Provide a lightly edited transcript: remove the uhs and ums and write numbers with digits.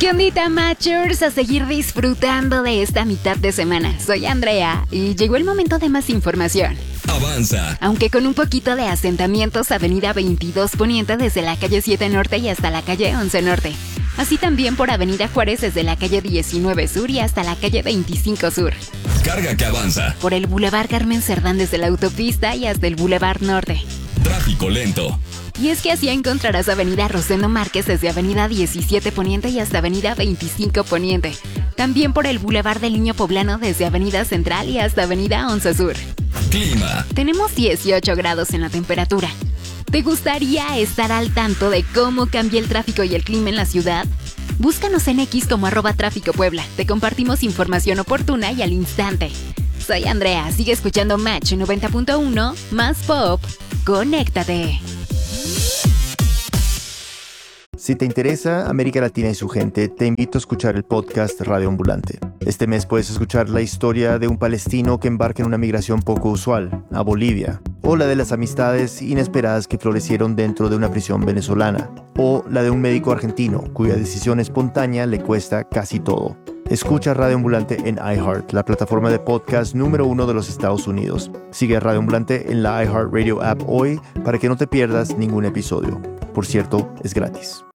¿Qué ondita, Matchers? A seguir disfrutando de esta mitad de semana. Soy Andrea y llegó el momento de más información. Avanza. Aunque con un poquito de asentamientos, avenida 22 Poniente desde la calle 7 Norte y hasta la calle 11 Norte. Así también por avenida Juárez desde la calle 19 Sur y hasta la calle 25 Sur. Carga que avanza. Por el Boulevard Carmen Cerdán desde la autopista y hasta el Boulevard Norte. Tráfico lento. Y es que así encontrarás avenida Rosendo Márquez desde avenida 17 Poniente y hasta avenida 25 Poniente. También por el Boulevard del Niño Poblano desde avenida Central y hasta avenida 11 Sur. Clima. Tenemos 18 grados en la temperatura. ¿Te gustaría estar al tanto de cómo cambia el tráfico y el clima en la ciudad? Búscanos en X como @tráficopuebla. Te compartimos información oportuna y al instante. Soy Andrea, sigue escuchando Match 90.1, más pop, conéctate. Si te interesa América Latina y su gente, te invito a escuchar el podcast Radio Ambulante. Este mes puedes escuchar la historia de un palestino que embarca en una migración poco usual, a Bolivia, o la de las amistades inesperadas que florecieron dentro de una prisión venezolana, o la de un médico argentino cuya decisión espontánea le cuesta casi todo. Escucha Radio Ambulante en iHeart, la plataforma de podcast número 1 de los Estados Unidos. Sigue a Radio Ambulante en la iHeartRadio app hoy para que no te pierdas ningún episodio. Por cierto, es gratis.